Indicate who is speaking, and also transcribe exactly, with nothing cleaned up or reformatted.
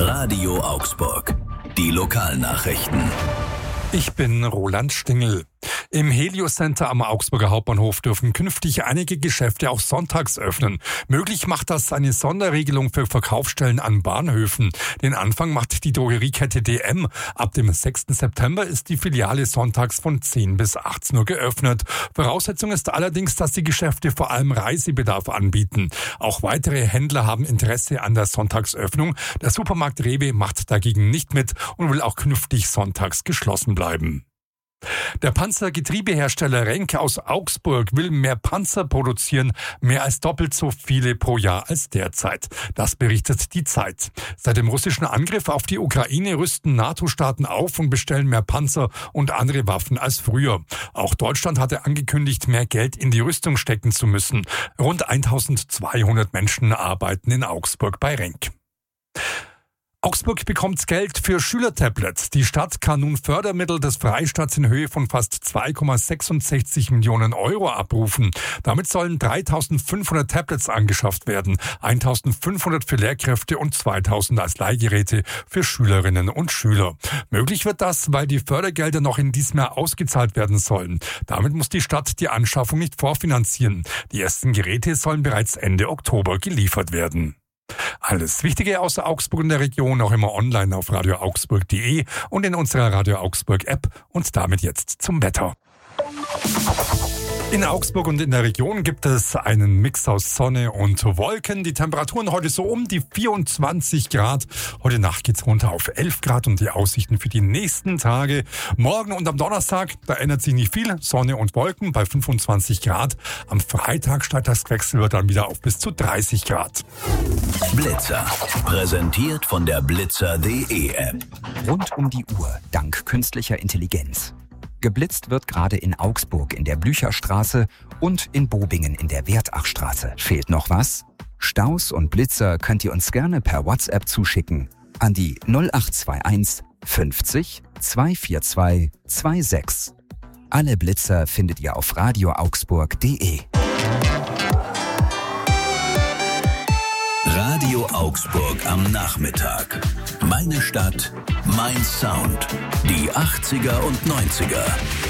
Speaker 1: Radio Augsburg. Die Lokalnachrichten.
Speaker 2: Ich bin Roland Stingel. Im Helios Center am Augsburger Hauptbahnhof dürfen künftig einige Geschäfte auch sonntags öffnen. Möglich macht das eine Sonderregelung für Verkaufsstellen an Bahnhöfen. Den Anfang macht die Drogeriekette D M. Ab dem sechsten September ist die Filiale sonntags von zehn bis achtzehn Uhr geöffnet. Voraussetzung ist allerdings, dass die Geschäfte vor allem Reisebedarf anbieten. Auch weitere Händler haben Interesse an der Sonntagsöffnung. Der Supermarkt Rewe macht dagegen nicht mit und will auch künftig sonntags geschlossen bleiben. Der Panzergetriebehersteller Renk aus Augsburg will mehr Panzer produzieren, mehr als doppelt so viele pro Jahr als derzeit. Das berichtet die Zeit. Seit dem russischen Angriff auf die Ukraine rüsten NATO-Staaten auf und bestellen mehr Panzer und andere Waffen als früher. Auch Deutschland hatte angekündigt, mehr Geld in die Rüstung stecken zu müssen. Rund eintausendzweihundert Menschen arbeiten in Augsburg bei Renk. Augsburg bekommt Geld für Schülertablets. Die Stadt kann nun Fördermittel des Freistaats in Höhe von fast zwei Komma sechsundsechzig Millionen Euro abrufen. Damit sollen dreitausendfünfhundert Tablets angeschafft werden, eintausendfünfhundert für Lehrkräfte und zweitausend als Leihgeräte für Schülerinnen und Schüler. Möglich wird das, weil die Fördergelder noch in diesem Jahr ausgezahlt werden sollen. Damit muss die Stadt die Anschaffung nicht vorfinanzieren. Die ersten Geräte sollen bereits Ende Oktober geliefert werden. Alles Wichtige aus Augsburg und der Region auch immer online auf radio augsburg punkt de und in unserer Radio Augsburg App. Und damit jetzt zum Wetter. In Augsburg und in der Region gibt es einen Mix aus Sonne und Wolken. Die Temperaturen heute so um die vierundzwanzig Grad. Heute Nacht geht's runter auf elf Grad und die Aussichten für die nächsten Tage. Morgen und am Donnerstag, da ändert sich nicht viel. Sonne und Wolken bei fünfundzwanzig Grad. Am Freitag steigt das Quecksilber dann wieder auf bis zu dreißig Grad.
Speaker 1: Blitzer. Präsentiert von der blitzer punkt de App.
Speaker 3: Rund um die Uhr, dank künstlicher Intelligenz. Geblitzt wird gerade in Augsburg in der Blücherstraße und in Bobingen in der Wertachstraße. Fehlt noch was? Staus und Blitzer könnt ihr uns gerne per WhatsApp zuschicken an die null acht zwei eins fünfzig zweihundertzweiundvierzig sechsundzwanzig. Alle Blitzer findet ihr auf radio augsburg punkt de.
Speaker 1: Radio Augsburg am Nachmittag. Meine Stadt, mein Sound. Die achtziger und neunziger.